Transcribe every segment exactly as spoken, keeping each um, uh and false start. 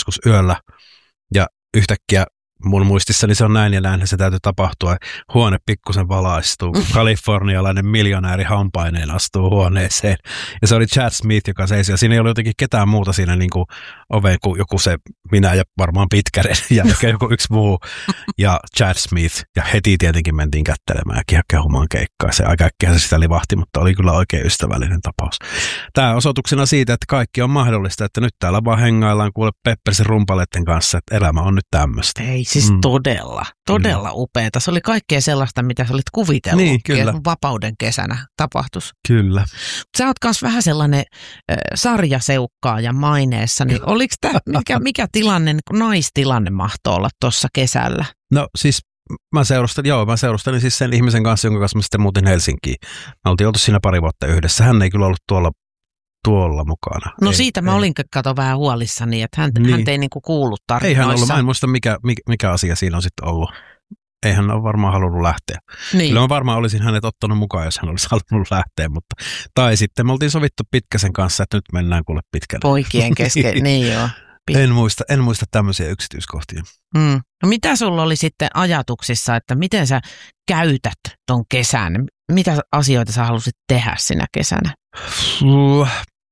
joskus yöllä ja yhtäkkiä mun muistissani se on näin ja näin, se täytyy tapahtua. Huone pikkusen valaistuu, kun kalifornialainen miljonääri hampaineen astuu huoneeseen. Ja se oli Chad Smith, joka seisoi. Ja siinä ei ollut jotenkin ketään muuta siinä niin kuin oveen kuin joku se minä ja varmaan Pitkänen ja joku yksi muu. Ja Chad Smith. Ja heti tietenkin mentiin kättelemään ja kehumaan keikkaa. Se aika äkkiä se sitä livahti, mutta oli kyllä oikein ystävällinen tapaus. Tämä osoituksena siitä, että kaikki on mahdollista, että nyt täällä vaan hengaillaan kuule Peppersin rumpaleiden kanssa, että elämä on nyt tämmöistä. Ei siis mm. todella, todella upeata. Se oli kaikkea sellaista, mitä sä olit kuvitellut. Niin, kyllä. Vapauden kesänä tapahtus. Kyllä. Sä oot kans vähän sellainen äh, sarjaseukkaaja maineessa, niin oliko tämä, mikä, mikä tilanne, naistilanne mahtoi olla tuossa kesällä? No siis mä seurustelin, joo, mä seurustelin siis sen ihmisen kanssa, jonka kanssa mä sitten muutin Helsinkiin. Me oltiin oltu siinä pari vuotta yhdessä. Hän ei kyllä ollut tuolla tuolla mukana. No ei, siitä mä ei. olin kato vähän huolissani, että hän, niin. hän ei niinku kuullut tarinoissa. Ei hän ollut, mä en muista mikä, mikä, mikä asia siinä on sitten ollut. Ei hän ole varmaan halunnut lähteä. Niin. Kyllä mä varmaan olisin hänet ottanut mukaan, jos hän olisi halunnut lähteä, mutta tai sitten me oltiin sovittu Pitkäsen kanssa, että nyt mennään kuule pitkälle. Poikien kesken, niin joo. En muista, en muista tämmöisiä yksityiskohtia. Mm. No mitä sulla oli sitten ajatuksissa, että miten sä käytät ton kesän? Mitä asioita sä halusit tehdä sinä kesänä? Uh,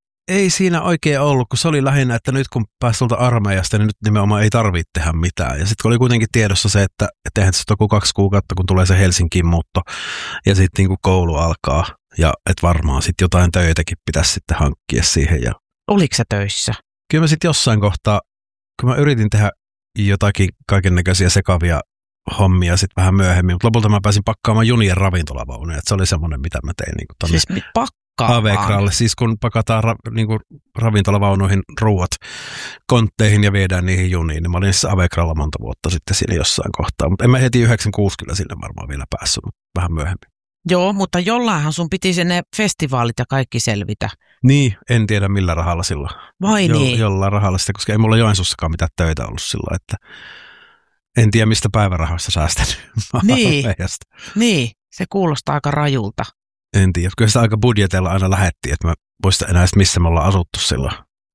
ei siinä oikein ollut, kun se oli lähinnä, että nyt kun pääsi tuolta armeijasta, niin nyt nimenomaan ei tarvitse tehdä mitään. Ja sitten kun oli kuitenkin tiedossa se, että eihän se ole kaksi kuukautta, kun tulee se Helsinkiin muutto ja sitten niin kuin koulu alkaa. Ja että varmaan sitten jotain töitäkin pitäisi sitten hankkia siihen. Ja oliko sä töissä? Kyllä mä sitten jossain kohtaa, kun mä yritin tehdä jotakin kaikennäköisiä sekavia hommia sitten vähän myöhemmin, mutta lopulta mä pääsin pakkaamaan junien ravintolavaunuja. Se oli semmoinen, mitä mä tein niin tonne siis pakkaamaan? Avekralle, siis kun pakataan ra, niin kuin ravintolavaunuihin ruuat kontteihin ja viedään niihin juniin, niin mä olin siis Avekralla monta vuotta sitten siinä jossain kohtaa. Mutta en mä heti yhdeksänkymmentäkuusi kyllä sinne varmaan vielä päässyt, mutta vähän myöhemmin. Joo, mutta jollainhan sun piti ne festivaalit ja kaikki selvitä. Niin, en tiedä millä rahalla silloin. Vai jo, niin? Jollain rahalla sitten, koska ei mulla Joensuussakaan mitään töitä ollut silloin, että en tiedä mistä päivärahoista säästänyt. Niin, niin, se kuulostaa aika rajulta. En tiedä, kyllä sitä aika budjetilla aina lähettiin, että mä muista enää missä me ollaan asuttu silloin.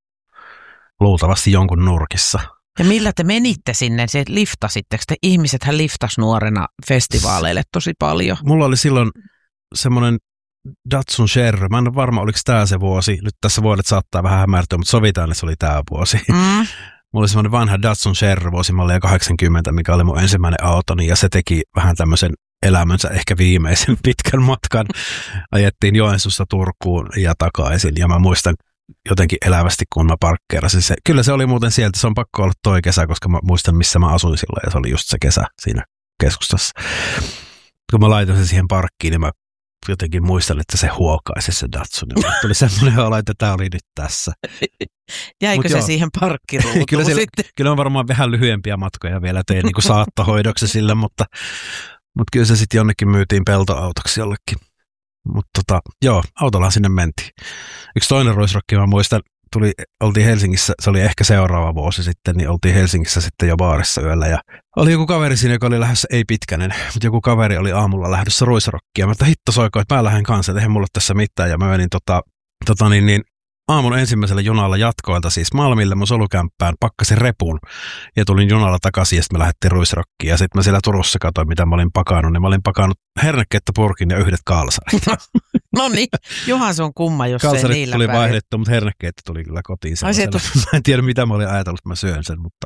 Luultavasti jonkun nurkissa. Ja millä te menitte sinne? Se liftasitteko te? Ihmisethän liftas nuorena festivaaleille tosi paljon. Mulla oli silloin semmoinen Datsun Sherry. Mä en ole varma, oliko tämä se vuosi. Nyt tässä vuodet saattaa vähän hämärtyä, mutta sovitaan, että se oli tämä vuosi. Mm. Mulla oli semmoinen vanha Datsun Sherry vuosimallia kahdeksankymmentä, mikä oli mun ensimmäinen autoni, ja se teki vähän tämmöisen elämänsä ehkä viimeisen pitkän matkan. Ajettiin Joensuusta Turkuun ja takaisin, ja mä muistan jotenkin elävästi, kun mä parkkeerasin se. Kyllä se oli muuten sieltä, se on pakko olla toi kesä, koska mä muistan, missä mä asuin silloin, ja se oli just se kesä siinä keskustassa. Kun mä laitoin sen siihen parkkiin, niin mä jotenkin muistan, että se huokaisi se Datsun. Ja tuli semmoinen olo, että tää oli nyt tässä. Jäikö Mut se joo. siihen parkkiruutuun kyllä, siellä, sitten? Kyllä on varmaan vähän lyhyempiä matkoja vielä tein niin kuin saattohoidoksi sille, mutta, mutta kyllä se sitten jonnekin myytiin peltoautoksi jollekin. Mutta tota, joo, autollahan sinne mentiin. Yksi toinen ruisrokki, mä muistan, tuli, oltiin Helsingissä, se oli ehkä seuraava vuosi sitten, niin oltiin Helsingissä sitten jo baarissa yöllä. Ja oli joku kaveri siinä, joka oli lähdössä, ei Pitkänen, mutta joku kaveri oli aamulla lähdössä ruisrokkia. Mä että hitto soiko, että mä lähden kanssa, että eihän mulla tässä mitään. Ja mä menin tota, tota niin, niin aamun ensimmäisellä junalla jatkoilta siis Malmille mun solukämppään, pakkasin repun ja tulin junalla takaisin ja sitten me lähdettiin ruisrokkiin. Ja sitten mä siellä Turussa katsoin, mitä mä olin pakannut, niin mä olin pakannut hernekettä purkin ja yhdet kalsarit. No niin, johan se on kumma, jos kalsarit ei niillä tuli päin. vaihdettu, mutta hernekettä tuli kyllä kotiin. Ai se mä en tiedä, mitä mä olin ajatellut, että mä syön sen, mutta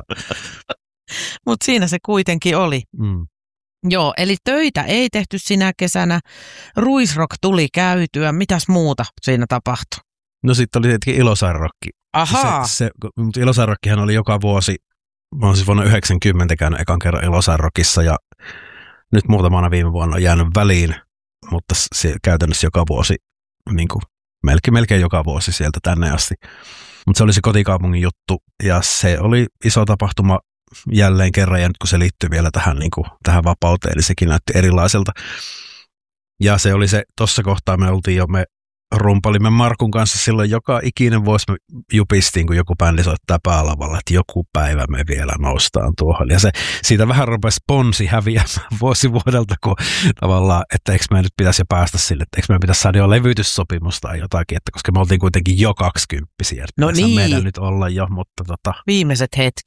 Mutta siinä se kuitenkin oli. Mm. Joo, eli töitä ei tehty sinä kesänä. Ruisrock tuli käytyä. Mitäs muuta siinä tapahtui? No sitten oli tietenkin Ilosaarrokki. Ahaa. Se, se, mutta Ilosaarrokkihan oli joka vuosi, mä oon siis vuonna yhdeksänkymmentä käynyt ekan kerran Ilosaarrokissa ja nyt muutamana viime vuonna on jäänyt väliin, mutta se käytännössä joka vuosi, niin kuin melkein, melkein joka vuosi sieltä tänne asti. Mutta se oli se kotikaupungin juttu ja se oli iso tapahtuma jälleen kerran ja nyt kun se liittyy vielä tähän, niin kuin, tähän vapauteen, niin sekin näytti erilaiselta. Ja se oli se, tossa kohtaa me oltiin jo, me rumpalimme Markun kanssa silloin joka ikinen vuosi me jupistiin, kun joku bändi soittaa päälavalla, että joku päivä me vielä noustaan tuohon. Ja se, siitä vähän rupesi ponsi häviämään vuosi vuodelta, kun tavallaan, että eikö me nyt pitäisi jo päästä sille, että eikö me pitäisi saada jo levytyssopimus tai jotakin, että koska me oltiin kuitenkin jo kaksikymppisiä. No niin. Meidän nyt olla jo, mutta tota. Viimeiset hetket.